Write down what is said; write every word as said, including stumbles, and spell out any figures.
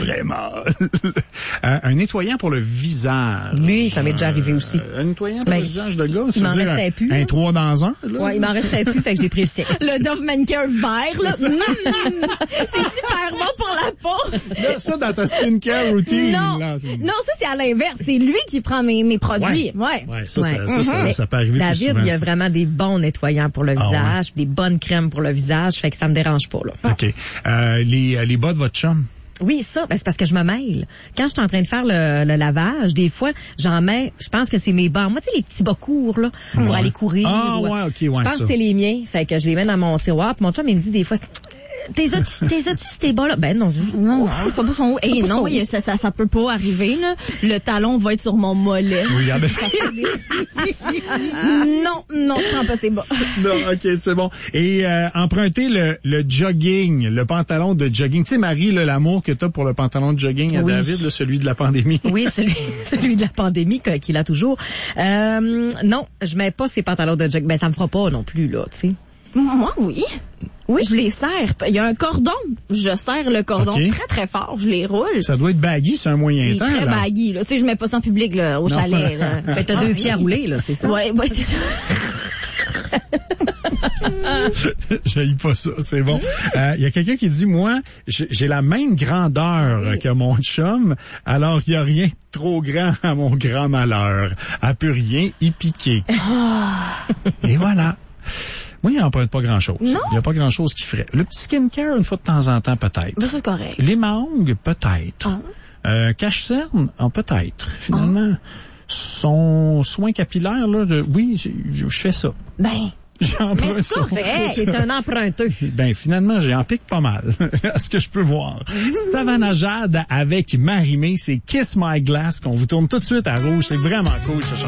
très mal. euh, un nettoyant pour le visage. Oui, ça m'est déjà arrivé aussi. Euh, un nettoyant pour ben, le visage de gars, il m'en dire restait un, plus. Un trois dans un. Là, ouais, il m'en restait plus, fait que j'ai pris le sien. Le Dove Manicure vert, là. Mmh, c'est super bon pour la peau. Là, ça, dans ta skincare routine. Non, là, non, ça, c'est à l'inverse. C'est lui qui prend mes, mes produits. Ouais. Ouais, ça, Ouais. Ça, ça, ça, Mm-hmm. ça peut arriver David, plus souvent. il y a ça. vraiment des bons nettoyants pour le Ah, visage, des bonnes crèmes pour le visage, fait que ça me dérange pas, là. OK. Euh, les, les bas de votre chum. Oui, ça, ben c'est parce que je me mêle. Quand je suis en train de faire le, le lavage, des fois, j'en mets, je pense que c'est mes bas. Moi, tu sais, les petits bas courts, là, pour Ouais. aller courir. Ah, ou- ouais, OK, ouais, Je pense ça. que c'est les miens, fait que je les mets dans mon tiroir. Puis mon chum, il me dit des fois, t'es as-tu, t'es as-tu ces bas-là? Ben non, je- Non, non, pas pour son... Hey, non, il- ça, ça, ça peut pas arriver, là. Le talon va être sur mon mollet. Oui, ah ben... non, non, je prends pas ces bas. Non, OK, c'est bon. Et euh, emprunter le, le jogging, le pantalon de jogging. Tu sais, Marie, là, l'amour que t'as pour le pantalon de jogging à Oui. David, là, celui de la pandémie. Oui, celui, celui de la pandémie que- qu'il a toujours. Euh, non, je mets pas ces pantalons de jog. Ben, ça me fera pas non plus, là, tu sais. Moi, oui. Oui. Je les serre. Il y a un cordon. Je serre le cordon OK. très, très fort. Je les roule. Ça doit être baggy, c'est un moyen C'est temps, très là. baggy, là. Tu sais, je mets pas ça en public, là, au Non. chalet, là. Ben, t'as deux pieds à rouler, là, c'est ça? Ouais, ouais, c'est ça. J'haïs pas ça, c'est bon. Il euh, y a quelqu'un qui dit, moi, j'ai j'ai la même grandeur Oui. que mon chum, alors il y a rien de trop grand à mon grand malheur. Elle peut rien y piquer. Et voilà. Moi, il n'emprunte pas grand-chose. Non? Il n'y a pas grand-chose qui ferait. Le petit skincare, une fois de temps en temps, peut-être. Ça, c'est correct. Les mangues, peut-être. Ah. Euh, cache-cerne, ah, peut-être. Finalement, son soin capillaire, là, de- oui, j'ai- je je fais ça. Ben, J'emprunte mais ça. c'est correct. C'est un emprunteux. Ben, finalement, j'ai en pique pas mal, à ce que je peux voir. Savannah Jade avec Marie-Mé, c'est Kiss My Glass qu'on vous tourne tout de suite à rouge. C'est vraiment cool, ce